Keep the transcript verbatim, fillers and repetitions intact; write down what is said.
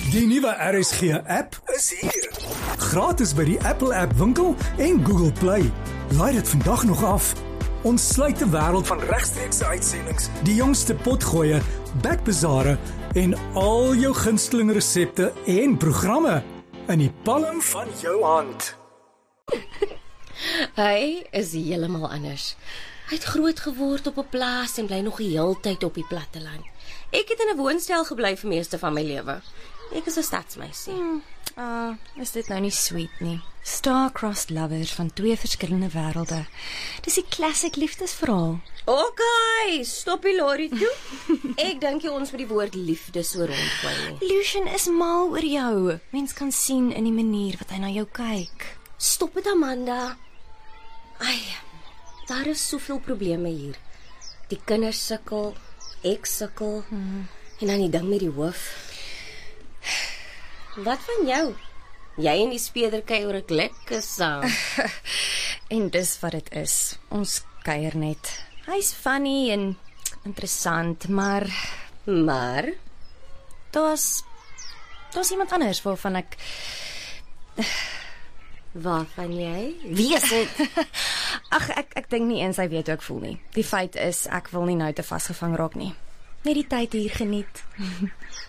Die nuwe R S G-app is hier. Gratis by die Apple App Winkel en Google Play. Laai dit vandag nog af. Ons sluit die wêreld van regstreekse uitsendings, die jongste potgoeie, backbazare en al jou gunsteling resepte en programme in die palm van jou hand. Hy is heeltemal anders. Hy het groot geword op 'n plaas en bly nog die hele tyd op die platteland. Ek het in 'n woonstel gebly vir meeste van my lewe. Ek is 'n stadsmeisie. Hmm. Ah, is dit nou nie sweet nie? Star-crossed lovers van twee verskillende wêrelde. Dis die classic liefdesverhaal. Okay, stop die lorry toe. Ek dink jy ons met die woord liefde so rondgooi nie. Lucian is mal oor jou. Mens kan sien in die manier wat hy na jou kyk. Stop dit, Amanda. Ai, daar is soveel probleme hier. Die kinders sukkel, ek sukkel, hmm. en dan die ding met die hoof. Wat van jou? Jy en die speeder kuier oor 'n lekker saam. En dis wat dit is. Ons kuier net. Hy's funny en interessant, maar maar daar's daar's iemand anders waarvan ek waarvan jy? Wie is dit? Ag, ek ek dink nie eens hy weet hoe ek voel nie. Die feit is ek wil nie nou te vasgevang raak nie. Net die tyd hier geniet.